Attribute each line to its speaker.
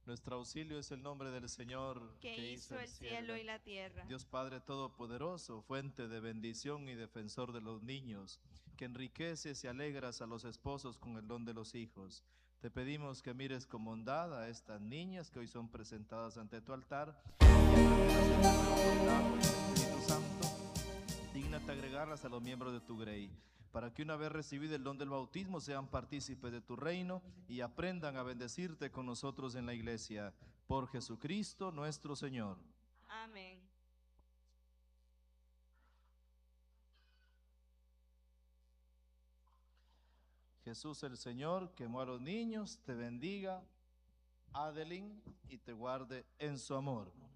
Speaker 1: Nuestro auxilio es el nombre del Señor,
Speaker 2: que hizo el cielo y la tierra.
Speaker 1: Dios Padre Todopoderoso, fuente de bendición y defensor de los niños, que enriqueces y alegras a los esposos con el don de los hijos. Te pedimos que mires con bondad a estas niñas que hoy son presentadas ante tu altar y por el agua y el Espíritu Santo, dígnate agregarlas a los miembros de tu grey, para que una vez recibido el don del bautismo sean partícipes de tu reino y aprendan a bendecirte con nosotros en la iglesia. Por Jesucristo nuestro Señor.
Speaker 2: Amén.
Speaker 1: Jesús el Señor quemó a los niños, te bendiga, Adeline, y te guarde en su amor.